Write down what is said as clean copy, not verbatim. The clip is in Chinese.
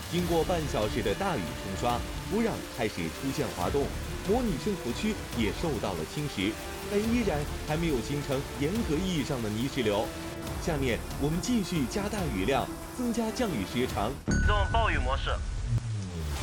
经过半小时的大雨冲刷，土壤开始出现滑动，模拟生活区也受到了侵蚀，但依然还没有形成严格意义上的泥石流。下面我们继续加大雨量，增加降雨时长， 启动暴雨模式。